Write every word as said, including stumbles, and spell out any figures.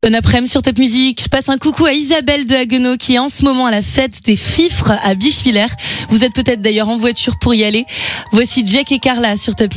Bon après-midi sur Top Music, je passe un coucou à Isabelle de Haguenau qui est en ce moment à la fête des Fifres à Bischwiller. Vous êtes peut-être d'ailleurs en voiture pour y aller. Voici Jack et Carla sur Top Music.